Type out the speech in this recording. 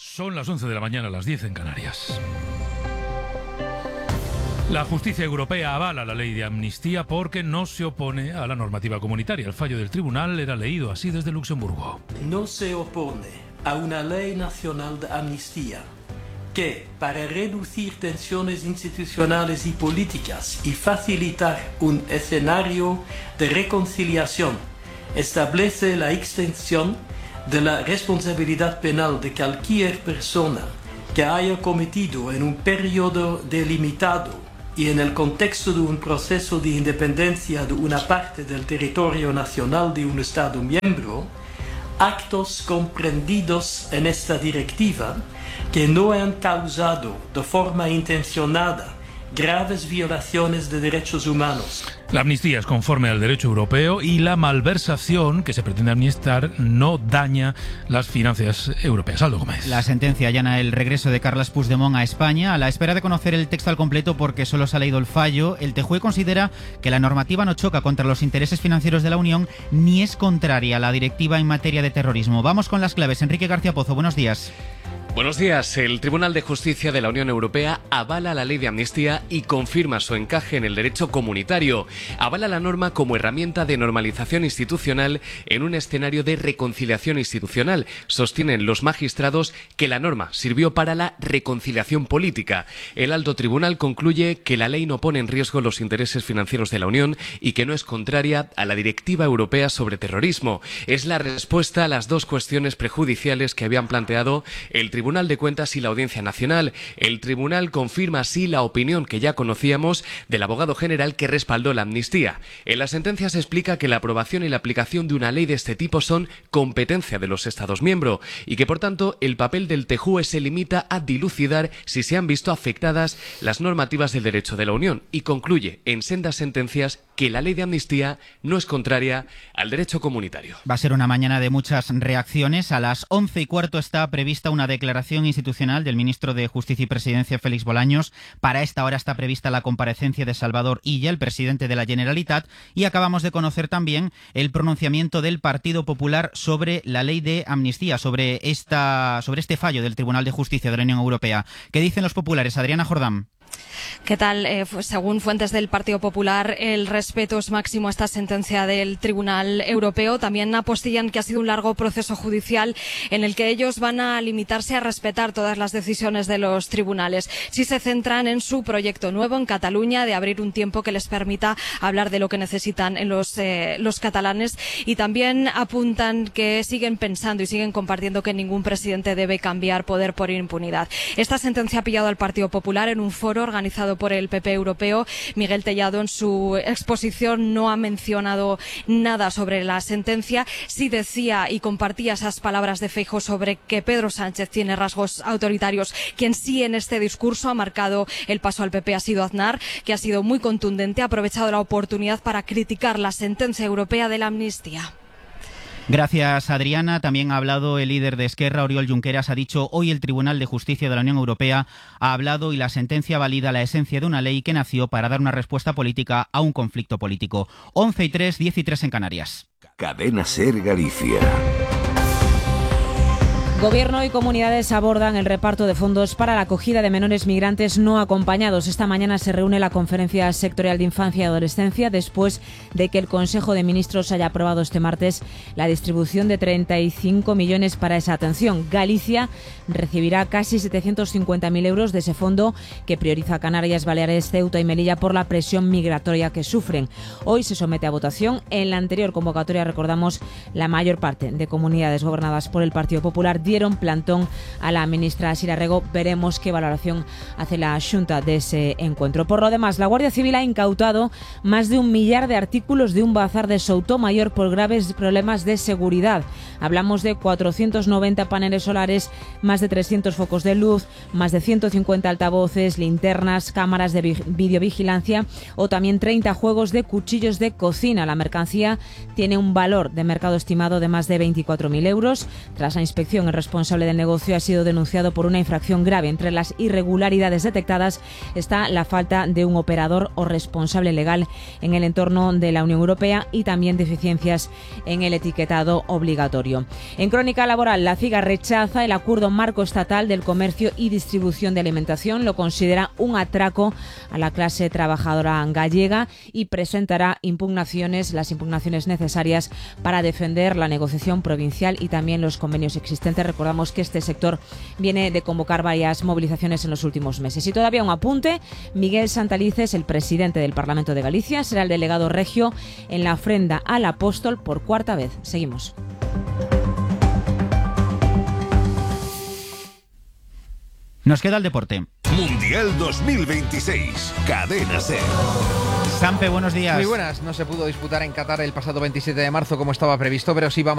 Son las 11 de la mañana, las 10 en Canarias. La justicia europea avala la ley de amnistía porque no se opone a la normativa comunitaria. El fallo del tribunal era leído así desde Luxemburgo. No se opone a una ley nacional de amnistía que, para reducir tensiones institucionales y políticas y facilitar un escenario de reconciliación, establece la extensión de la responsabilidad penal de cualquier persona que haya cometido en un periodo delimitado y en el contexto de un proceso de independencia de una parte del territorio nacional de un Estado miembro, actos comprendidos en esta directiva que no han causado de forma intencionada graves violaciones de derechos humanos. La amnistía es conforme al derecho europeo y la malversación que se pretende amnistiar no daña las finanzas europeas. Aldo Gómez. La sentencia allana el regreso de Carles Puigdemont a España a la espera de conocer el texto al completo porque solo se ha leído el fallo. El TJUE considera que la normativa no choca contra los intereses financieros de la Unión ni es contraria a la directiva en materia de terrorismo. Vamos con las claves. Enrique García Pozo, buenos días. Buenos días. El Tribunal de Justicia de la Unión Europea avala la ley de amnistía y confirma su encaje en el derecho comunitario. Avala la norma como herramienta de normalización institucional en un escenario de reconciliación institucional. Sostienen los magistrados que la norma sirvió para la reconciliación política. El alto tribunal concluye que la ley no pone en riesgo los intereses financieros de la Unión y que no es contraria a la Directiva Europea sobre terrorismo. Es la respuesta a las dos cuestiones prejudiciales que habían planteado el Tribunal de Cuentas y la Audiencia Nacional. El tribunal confirma así la opinión que ya conocíamos del abogado general que respaldó la amnistía. En la sentencia se explica que la aprobación y la aplicación de una ley de este tipo son competencia de los Estados miembros y que, por tanto, el papel del TJUE se limita a dilucidar si se han visto afectadas las normativas del derecho de la Unión y concluye en sendas sentencias que la ley de amnistía no es contraria al derecho comunitario. Va a ser una mañana de muchas reacciones. A las 11:15 está prevista una declaración institucional del ministro de Justicia y Presidencia, Félix Bolaños. Para esta hora está prevista la comparecencia de Salvador Illa, el presidente de la Generalitat, y acabamos de conocer también el pronunciamiento del Partido Popular sobre la ley de amnistía, sobre este fallo del Tribunal de Justicia de la Unión Europea. ¿Qué dicen los populares? Adriana Jordán. ¿Qué tal? Según fuentes del Partido Popular, el respeto es máximo a esta sentencia del Tribunal Europeo. También apostillan que ha sido un largo proceso judicial en el que ellos van a limitarse a respetar todas las decisiones de los tribunales. Sí se centran en su proyecto nuevo en Cataluña de abrir un tiempo que les permita hablar de lo que necesitan en los catalanes, y también apuntan que siguen pensando y siguen compartiendo que ningún presidente debe cambiar poder por impunidad. Esta sentencia ha pillado al Partido Popular en un foro organizado por el PP europeo. Miguel Tellado en su exposición no ha mencionado nada sobre la sentencia. Sí decía y compartía esas palabras de Feijóo sobre que Pedro Sánchez tiene rasgos autoritarios. Quien sí en este discurso ha marcado el paso al PP ha sido Aznar, que ha sido muy contundente, ha aprovechado la oportunidad para criticar la sentencia europea de la amnistía. Gracias, Adriana. También ha hablado el líder de Esquerra, Oriol Junqueras. Ha dicho hoy el Tribunal de Justicia de la Unión Europea ha hablado y la sentencia valida la esencia de una ley que nació para dar una respuesta política a un conflicto político. 11:03, 10:03 en Canarias. Cadena SER Galicia. Gobierno y comunidades abordan el reparto de fondos para la acogida de menores migrantes no acompañados. Esta mañana se reúne la Conferencia Sectorial de Infancia y Adolescencia después de que el Consejo de Ministros haya aprobado este martes la distribución de 35 millones para esa atención. Galicia recibirá casi 750.000 euros de ese fondo que prioriza Canarias, Baleares, Ceuta y Melilla por la presión migratoria que sufren. Hoy se somete a votación. En la anterior convocatoria, recordamos, la mayor parte de comunidades gobernadas por el Partido Popular dieron plantón a la ministra Sira Rego. Veremos qué valoración hace la Xunta de ese encuentro. Por lo demás, la Guardia Civil ha incautado más de 1 millar de artículos de un bazar de Soutomayor por graves problemas de seguridad. Hablamos de 490 paneles solares, más de 300 focos de luz, más de 150 altavoces, linternas, cámaras de videovigilancia o también 30 juegos de cuchillos de cocina. La mercancía tiene un valor de mercado estimado de más de 24.000 euros. Tras la inspección, el responsable del negocio ha sido denunciado por una infracción grave. Entre las irregularidades detectadas está la falta de un operador o responsable legal en el entorno de la Unión Europea y también deficiencias en el etiquetado obligatorio. En Crónica Laboral, la CIGA rechaza el acuerdo marco estatal del comercio y distribución de alimentación. Lo considera un atraco a la clase trabajadora gallega y presentará las impugnaciones necesarias para defender la negociación provincial y también los convenios existentes. Recordamos que este sector viene de convocar varias movilizaciones en los últimos meses. Y todavía un apunte: Miguel Santalices, el presidente del Parlamento de Galicia, será el delegado regio en la ofrenda al apóstol por cuarta vez. Seguimos. Nos queda el deporte. Mundial 2026, Cadena SER. Sampe, buenos días. Muy buenas. No se pudo disputar en Qatar el pasado 27 de marzo como estaba previsto, pero sí vamos